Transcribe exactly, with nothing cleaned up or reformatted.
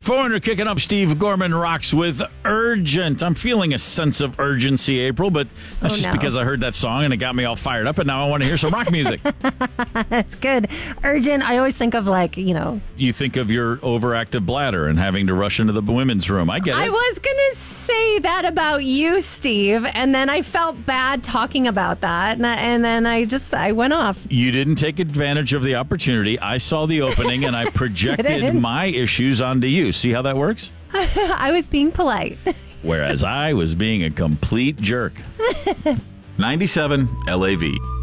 four hundred kicking up. Steve Gorman rocks with Urgent. I'm feeling a sense of urgency, April, but that's Oh, just no. because I heard that song and it got me all fired up, and now I want to hear some rock music. That's good. Urgent. I always think of like, you know. You think of your overactive bladder and having to rush into the women's room. I get it. I was going to say that about you, Steve, and then I felt bad talking about that, and, and then I just, I went off. You didn't take advantage of the opportunity. I saw the opening and I projected Didn't. my issues onto you. See how that works? I was being polite. Whereas I was being a complete jerk. ninety-seven L A V.